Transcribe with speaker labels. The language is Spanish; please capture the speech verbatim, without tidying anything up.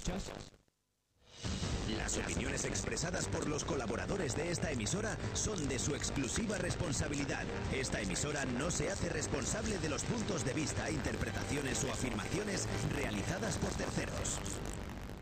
Speaker 1: escuchas?
Speaker 2: Las opiniones expresadas por los colaboradores de esta emisora son de su exclusiva responsabilidad. Esta emisora no se hace responsable de los puntos de vista, interpretaciones o afirmaciones realizadas por terceros.